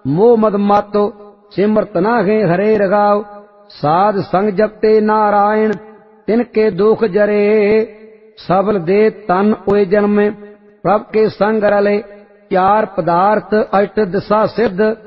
मोह मद मातो सिमरत नाहे हरे रगाव। साध संग जपते नारायण तिनके दुख जरे। सबल दे तन ओए जन्मे प्रभ के संग रले। चार पदार्थ अष्ट दिशा सिद्ध